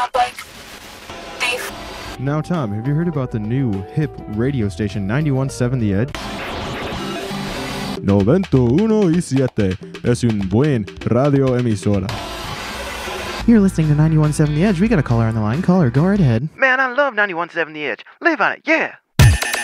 Now, Tom, have you heard about the new hip radio station 91.7 The Edge? 91.7 es un buen radio emisora. You're listening to 91.7 The Edge. We got a caller on the line. Caller, go right ahead. Man, I love 91.7 The Edge. Live on it, yeah!